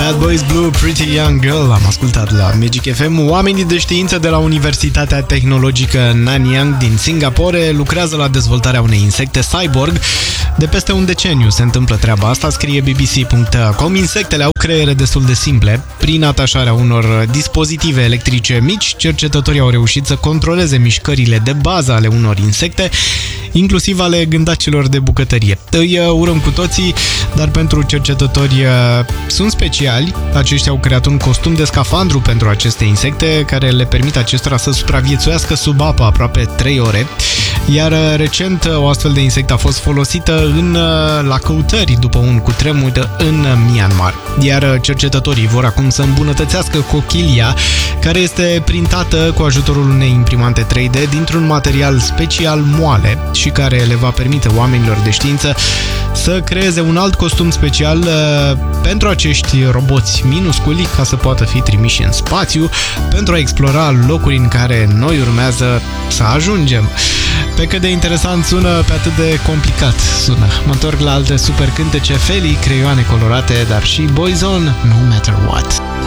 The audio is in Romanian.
Bad Boys Blue, Pretty Young Girl, am ascultat la Magic FM. Oamenii de știință de la Universitatea Tehnologică Nanyang din Singapore lucrează la dezvoltarea unei insecte cyborg. De peste un deceniu se întâmplă treaba asta, scrie bbc.com. Insectele au creiere destul de simple. Prin atașarea unor dispozitive electrice mici, cercetătorii au reușit să controleze mișcările de bază ale unor insecte, inclusiv ale gândacilor de bucătărie. Îi urăm cu toții, dar pentru cercetători sunt speciali. Aceștia au creat un costum de scafandru pentru aceste insecte, care le permit acestora să supraviețuiască sub apă aproape 3 ore. Iar recent o astfel de insectă a fost folosită la căutări după un cutremur în Myanmar. Iar cercetătorii vor acum să îmbunătățească cochilia, care este printată cu ajutorul unei imprimante 3D dintr-un material special moale și care le va permite oamenilor de știință să creeze un alt costum special pentru acești roboți minusculi, ca să poată fi trimiși în spațiu pentru a explora locuri în care noi urmează să ajungem. Pe cât de interesant sună, pe atât de complicat sună. Mă întorc la alte super cântece, felii, creioane colorate, dar și Boyzone, No Matter What.